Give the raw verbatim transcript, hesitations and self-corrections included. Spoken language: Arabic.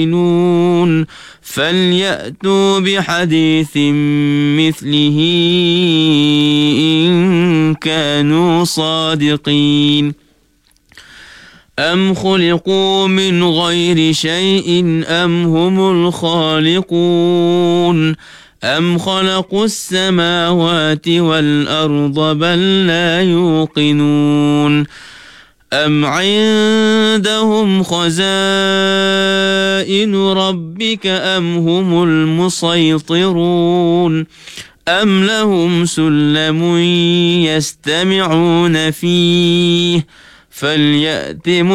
يؤمنون فليأتوا بحديث مثله إن كانوا صادقين أم خلقوا من غير شيء أم هم الخالقون أم خلقوا السماوات والأرض بل لا يوقنون أم عندهم خزائن ربك أم هم المسيطرون أم لهم سلم يستمعون فيه فليأت